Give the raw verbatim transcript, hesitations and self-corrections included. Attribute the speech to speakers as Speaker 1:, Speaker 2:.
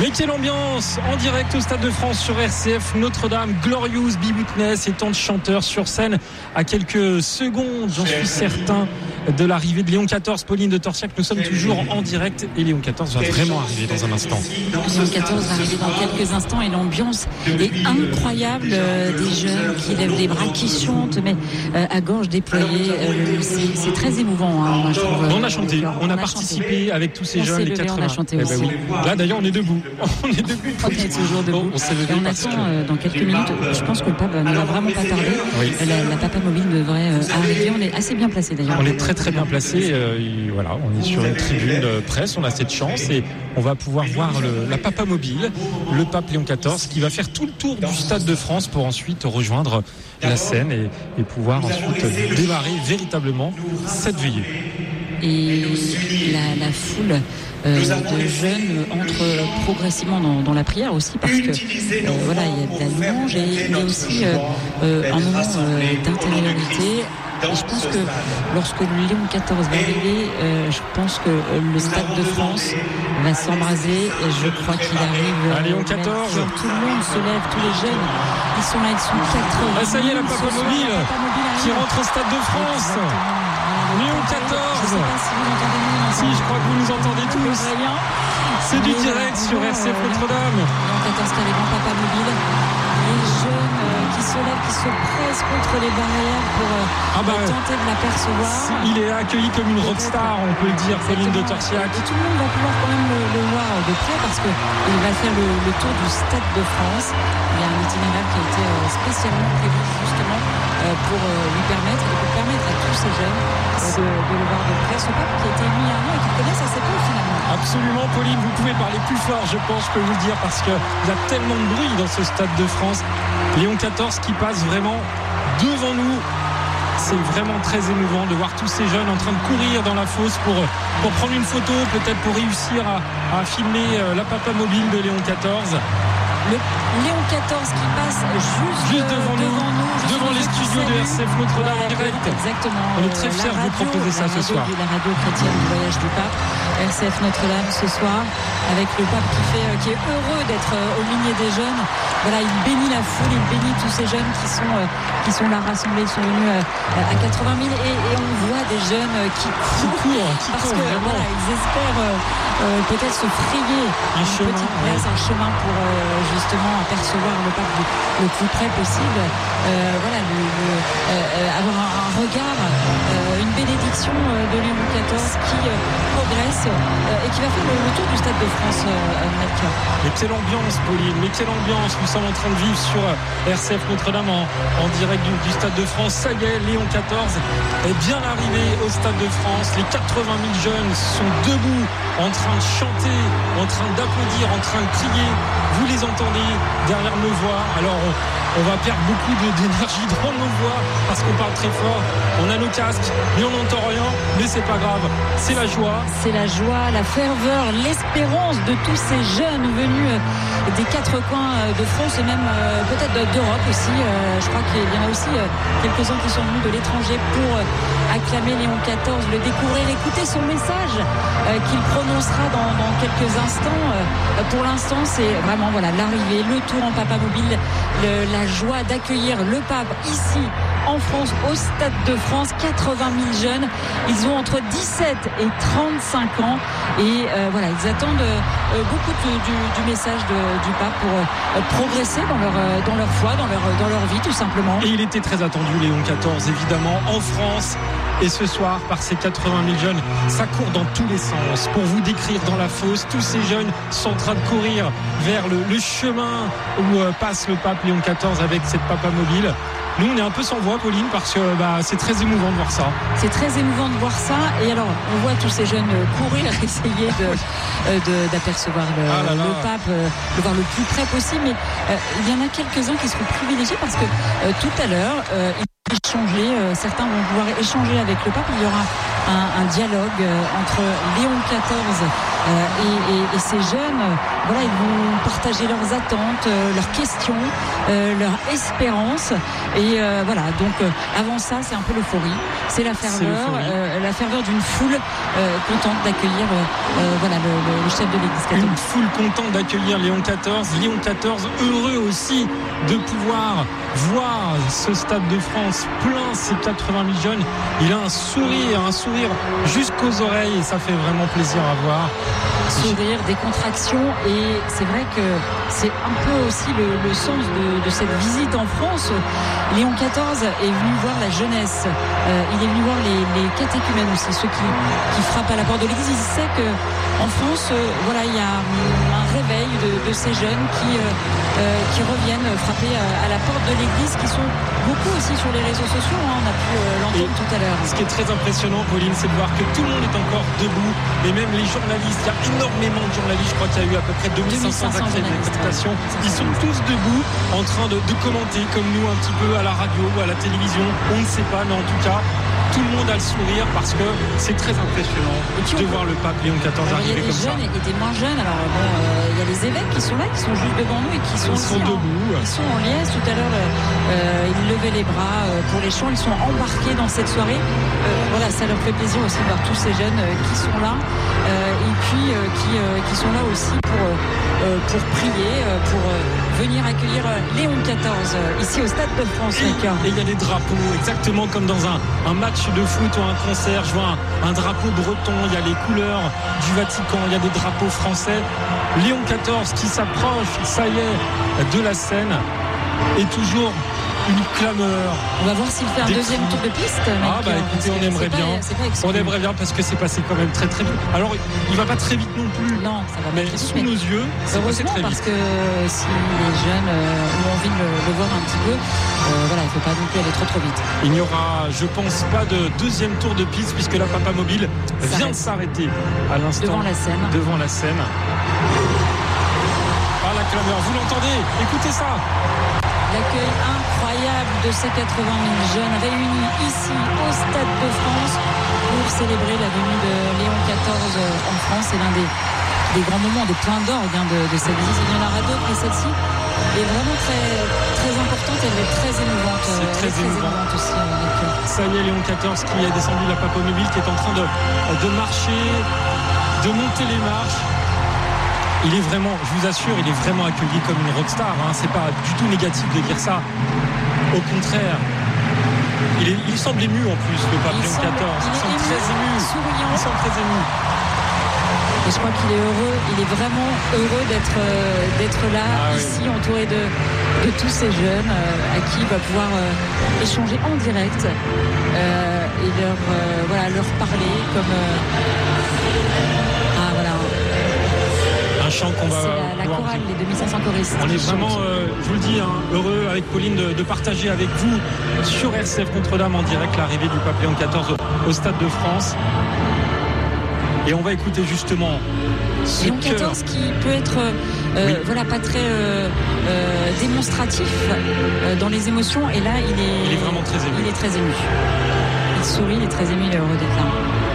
Speaker 1: Mais quelle ambiance en direct au Stade de France sur R C F Notre-Dame. Glorious Be Witness et tant de chanteurs sur scène à quelques secondes, j'en suis certain, de l'arrivée de Léon quatorze. Pauline de Torsiac, nous sommes toujours en direct et Léon quatorze va vraiment arriver dans un instant.
Speaker 2: Léon quatorze va arriver dans quelques instants et l'ambiance est incroyable. Euh, des jeunes qui lèvent les bras, qui chantent, mais euh, à gorge déployée. Euh, c'est, c'est très émouvant, hein, moi, je trouve.
Speaker 1: On a chanté, on, on a, a participé chanté. Avec tous ces on jeunes, les quatre-vingts.
Speaker 2: On a chanté aussi.
Speaker 1: Eh ben oui. Là d'ailleurs, on est debout. On est debout.
Speaker 2: On est toujours debout.
Speaker 1: On, s'est levé
Speaker 2: et on attend
Speaker 1: que...
Speaker 2: euh, dans quelques minutes. Je pense que le pape ne va vraiment pas tarder.
Speaker 1: Oui.
Speaker 2: La, la papa mobile devrait euh, arriver. On est assez bien placé d'ailleurs.
Speaker 1: On est très très bien placé. Euh, voilà, on est sur une tribune presse. On a cette chance et on va pouvoir voir le, la papa mobile, le pape Léon quatorze, qui va faire tout le tour du Stade de France pour ensuite rejoindre la scène et, et pouvoir ensuite démarrer véritablement cette veillée.
Speaker 2: Et la, la foule euh, de jeunes entre progressivement dans, dans la prière aussi, parce que euh, voilà, il y a de la louange et il y a aussi euh, euh, un moment euh, d'intériorité. Et je pense que lorsque Léon quatorze va arriver, euh, je pense que le Stade de France va s'embraser et je crois qu'il arrive.
Speaker 1: Ah, Léon quatorze.
Speaker 2: Tout le monde se lève, tous les jeunes, ils sont là, ils sont quatre-vingts.
Speaker 1: Ah, ça y est, la papa mobile qui rentre au Stade de France. Léon quatorze.
Speaker 2: Je ne sais pas si vous entendez nous.
Speaker 1: Si, je crois que vous nous entendez tous. C'est du direct sur R C F Notre-Dame.
Speaker 2: Léon quatorze qui arrive en papa mobile. Les jeunes euh, qui se lèvent, qui se pressent contre les barrières pour euh, ah bah, tenter de l'apercevoir.
Speaker 1: Il est accueilli comme une rockstar, on peut le dire, Pauline de Torsiac.
Speaker 2: Et tout le monde va pouvoir quand même le, le voir de près parce qu'il va faire le, le tour du Stade de France. Il y a un itinéraire qui a été euh, spécialement prévu justement euh, pour euh, lui permettre et pour permettre à tous ces jeunes euh, de, de le voir de près. Ce pape qui a été élu il y a un an et qui connaissent assez peu finalement.
Speaker 1: Absolument, Pauline, vous pouvez parler plus fort, je pense, je peux vous le dire, parce qu'il y a tellement de bruit dans ce Stade de France. Léon quatorze qui passe vraiment devant nous. C'est vraiment très émouvant de voir tous ces jeunes en train de courir dans la fosse pour, pour prendre une photo, peut-être pour réussir à, à filmer la papa mobile de Léon quatorze.
Speaker 2: Le Léon quatorze qui passe juste,
Speaker 1: juste devant,
Speaker 2: devant nous,
Speaker 1: nous juste devant les studios de R C F Notre-Dame en direct.
Speaker 2: Exactement.
Speaker 1: On est très fiers de vous proposer ça ce soir.
Speaker 2: La radio chrétienne du voyage du pape, R C F Notre-Dame ce soir, avec le pape qui, fait, qui est heureux d'être au milieu des jeunes. Voilà, il bénit la foule, il bénit tous ces jeunes qui sont, qui sont là rassemblés, qui sont venus à quatre-vingt mille et, et on voit des jeunes qui courent,
Speaker 1: qui courent, qui
Speaker 2: parce
Speaker 1: courent,
Speaker 2: que
Speaker 1: vraiment.
Speaker 2: Voilà, ils espèrent euh, peut-être se frayer
Speaker 1: un
Speaker 2: une
Speaker 1: chemin,
Speaker 2: petite place,
Speaker 1: ouais.
Speaker 2: un chemin pour euh, justement apercevoir le pape le, le plus près possible. Euh, voilà, le, le, euh, avoir un, un regard, euh, une bénédiction de Léon quatorze qui euh, progresse euh, et qui va faire le, le tour du Stade de France. Euh,
Speaker 1: mais quelle ambiance, Pauline, mais quelle ambiance nous sommes en train de vivre sur R C F Notre-Dame en, en direct du, du Stade de France. Ça y est, Léon quatorze est bien arrivé au Stade de France. Les quatre-vingt mille jeunes sont debout, en train de chanter, en train d'applaudir, en train de crier. Vous les entendez derrière nos voix. Alors on, on va perdre beaucoup de, d'énergie dans nos voix parce qu'on parle très fort. On a nos casques, mais on n'entend rien. Mais c'est pas grave, c'est la joie.
Speaker 2: C'est la joie, la ferveur, l'espérance de tous ces jeunes venus des quatre coins de France et même euh, peut-être d'Europe aussi. Euh, je crois qu'il y en a aussi euh, quelques-uns qui sont venus de l'étranger pour euh, acclamer Léon quatorze, le découvrir, écouter son message euh, qu'il prononcera dans, dans quelques instants. Euh, pour l'instant, c'est vraiment voilà l'arrivée, le tour en papa mobile, le, la joie d'accueillir le pape ici en France, au Stade de France. Quatre-vingt mille jeunes, ils ont entre dix-sept et trente-cinq ans et euh, voilà, ils attendent euh, beaucoup de, du, du message de, du pape pour euh, progresser dans leur, euh, dans leur foi, dans leur, dans leur vie tout simplement.
Speaker 1: Et il était très attendu, Léon quatorze, évidemment, en France. Et ce soir, par ces quatre-vingt mille jeunes, ça court dans tous les sens. Pour vous décrire dans la fosse, tous ces jeunes sont en train de courir vers le, le chemin où euh, passe le pape Léon quatorze avec cette papa mobile. Nous, on est un peu sans voix, Pauline, parce que bah, c'est très émouvant de voir ça.
Speaker 2: C'est très émouvant de voir ça. Et alors, on voit tous ces jeunes courir, essayer de, euh, de, d'apercevoir le,
Speaker 1: ah là là.
Speaker 2: le pape, euh, le voir le plus près possible. Mais euh, il y en a quelques-uns qui seront privilégiés parce que euh, tout à l'heure, euh, ils vont échanger. Euh, certains vont pouvoir échanger avec le pape. Il y aura un, un dialogue entre Léon quatorze euh, et, et, et ces jeunes. Voilà, ils vont partager leurs attentes, euh, leurs questions, euh, leurs espérances. Et euh, voilà, donc euh, avant ça, c'est un peu l'euphorie. C'est la ferveur, euh, la ferveur d'une foule euh, contente d'accueillir euh, euh, voilà, le, le, le chef de l'Église catholique.
Speaker 1: Une foule contente d'accueillir Léon quatorze. Léon quatorze heureux aussi de pouvoir voir ce Stade de France plein, ces quatre-vingt mille jeunes. Il a un sourire, un sourire jusqu'aux oreilles et ça fait vraiment plaisir à voir.
Speaker 2: Sourire, des contractions, et c'est vrai que c'est un peu aussi le, le sens de, de cette visite en France. Léon quatorze est venu voir la jeunesse, euh, il est venu voir les, les catéchumènes aussi, ceux qui, qui frappent à la porte de l'église. Il sait qu'en France, euh, voilà, il y a un réveil de, de ces jeunes qui, euh, euh, qui reviennent frapper à, à la porte de l'église, qui sont beaucoup aussi sur les réseaux sociaux, hein, on a pu euh, l'entendre tout à l'heure.
Speaker 1: Ce qui est très impressionnant, Pauline, c'est de voir que tout le monde est encore debout, et même les journalistes. Il y a énormément de journalistes, je crois qu'il y a eu à peu près deux mille cinq cents accréditations. Ils sont tous debout en train de, de commenter comme nous un petit peu à la radio ou à la télévision, on ne sait pas, mais en tout cas tout le monde a le sourire parce que c'est très impressionnant de voir le pape Léon quatorze arriver comme ça.
Speaker 2: Il y a des jeunes et des moins jeunes. Alors bon, euh, il y a les évêques qui sont là, qui sont juste devant nous et qui sont,
Speaker 1: ils sont debout.
Speaker 2: En, ils sont en liesse. Tout à l'heure, euh, ils levaient les bras euh, pour les chants. Ils sont embarqués dans cette soirée. Euh, voilà, ça leur fait plaisir aussi de voir tous ces jeunes euh, qui sont là euh, et puis euh, qui, euh, qui sont là aussi pour, euh, pour prier, euh, pour euh, venir accueillir Léon quatorze euh, ici au Stade de France.
Speaker 1: Et il y a des drapeaux, exactement comme dans un, un match de foot ou un concert. Je vois un, un drapeau breton, il y a les couleurs du Vatican, il y a des drapeaux français. Léon quatorze qui s'approche, ça y est, de la scène, et toujours une clameur.
Speaker 2: On va voir s'il fait un deuxième tour de piste.
Speaker 1: Ah bah écoutez, on aimerait bien. On aimerait bien parce que c'est passé quand même très très vite. Alors il va pas très vite non plus.
Speaker 2: Non, ça va pas
Speaker 1: mais
Speaker 2: très vite.
Speaker 1: Sous nos yeux, c'est passé très vite.
Speaker 2: Parce que si les jeunes euh, ont envie de le, le voir un petit peu, euh, voilà, il ne faut pas non plus aller trop trop vite.
Speaker 1: Il n'y aura, je pense, pas de deuxième tour de piste puisque la Papa Mobile ça vient reste. de s'arrêter à l'instant
Speaker 2: devant la scène.
Speaker 1: Devant la scène. Ah la clameur, vous l'entendez? Écoutez ça.
Speaker 2: L'accueil incroyable de ces quatre-vingt mille jeunes réunis ici au Stade de France pour célébrer la venue de Léon quatorze en France. C'est l'un des, des grands moments, des points d'orgue hein, de, de cette visite. Il y en aura d'autres, mais celle-ci est vraiment très, très importante. Elle est très émouvante.
Speaker 1: C'est très, très émouvante
Speaker 2: aussi. Avec...
Speaker 1: Ça y est, Léon quatorze qui est descendu de la Papa Mobile, qui est en train de, de marcher, de monter les marches. Il est vraiment, je vous assure, il est vraiment accueilli comme une rockstar. Hein. C'est pas du tout négatif de dire ça. Au contraire, il, est, il semble ému en plus, le pape Léon quatorze. Il, il semble ému, très ému.
Speaker 2: Souriant.
Speaker 1: Il semble très ému.
Speaker 2: Et je crois qu'il est heureux, il est vraiment heureux d'être, euh, d'être là, ah, ici, oui. entouré de, de tous ces jeunes euh, à qui il va pouvoir euh, échanger en direct euh, et leur, euh, voilà, leur parler comme. Euh, ah voilà.
Speaker 1: Un chant qu'on va.
Speaker 2: C'est la, la chorale, les deux mille cinq cents choristes.
Speaker 1: On est vraiment, euh, je vous le dis, hein, heureux avec Pauline de, de partager avec vous sur R C F Notre-Dame en direct l'arrivée du pape Léon quatorze au, au Stade de France. Et on va écouter justement ce
Speaker 2: Léon quatorze qui peut être euh, oui. voilà, pas très euh, euh, démonstratif euh, dans les émotions. Et là, il est,
Speaker 1: il est vraiment très ému.
Speaker 2: Il est très ému. Il sourit, il est très ému, il est heureux d'être là.